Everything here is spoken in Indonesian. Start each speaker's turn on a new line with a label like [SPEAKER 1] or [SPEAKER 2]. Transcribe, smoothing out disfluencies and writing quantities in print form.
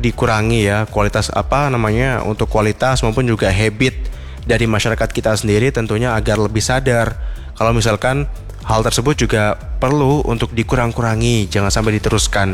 [SPEAKER 1] dikurangi ya, untuk kualitas maupun juga habit dari masyarakat kita sendiri tentunya agar lebih sadar kalau misalkan hal tersebut juga perlu untuk dikurang-kurangi, jangan sampai diteruskan.